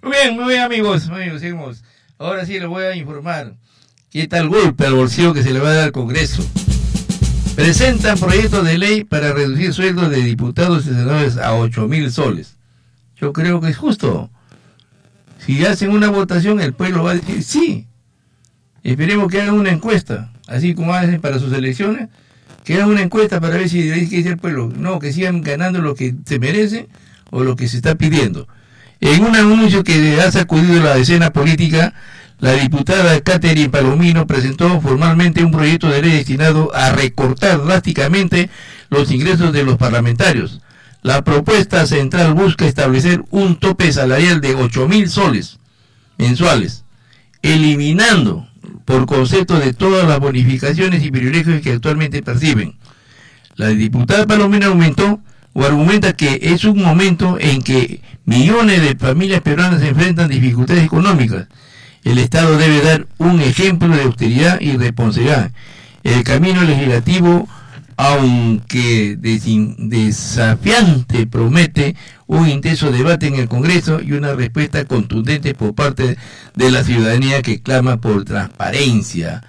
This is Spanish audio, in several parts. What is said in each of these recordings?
Muy bien, amigos, seguimos. Ahora sí les voy a informar qué tal golpe al bolsillo que se le va a dar al Congreso. Presentan proyectos de ley para reducir sueldos de diputados y senadores a 8.000 soles. Yo creo que es justo. Si hacen una votación, el pueblo va a decir sí. Esperemos que hagan una encuesta, así como hacen para sus elecciones, que hagan una encuesta para ver si dice el pueblo. No, que sigan ganando lo que se merece o lo que se está pidiendo. En un anuncio que ha sacudido la escena política, la diputada Catherine Palomino presentó formalmente un proyecto de ley destinado a recortar drásticamente los ingresos de los parlamentarios. La propuesta central busca establecer un tope salarial de 8.000 soles mensuales, eliminando por concepto de todas las bonificaciones y privilegios que actualmente perciben. La diputada Palomino argumenta que es un momento en que millones de familias peruanas enfrentan dificultades económicas. El Estado debe dar un ejemplo de austeridad y responsabilidad. El camino legislativo, aunque desafiante, promete un intenso debate en el Congreso y una respuesta contundente por parte de la ciudadanía que clama por transparencia.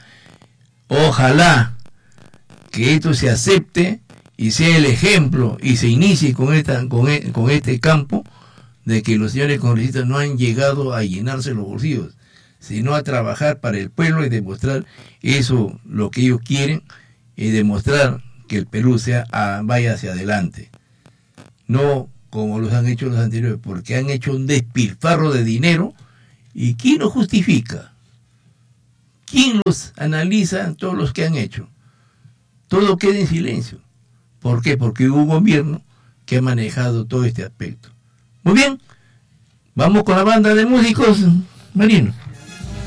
Ojalá que esto se acepte y sea el ejemplo y se inicie con este campo de que los señores congresistas no han llegado a llenarse los bolsillos, sino a trabajar para el pueblo y demostrar eso, lo que ellos quieren, y demostrar que el Perú vaya hacia adelante. No como los han hecho los anteriores, porque han hecho un despilfarro de dinero. ¿Y quién lo justifica? ¿Quién los analiza? Todos los que han hecho. Todo queda en silencio. ¿Por qué? Porque hubo un gobierno que ha manejado todo este aspecto. Muy bien, vamos con la banda de músicos, Marino.